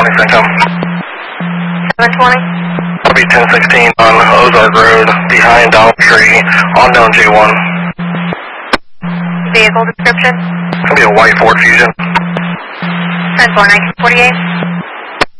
Centcom. 720? It'll be 1016 on Ozark Road, behind Dollar Tree, on down J1. Vehicle description? It'll be a white Ford Fusion. 10-4, 1948.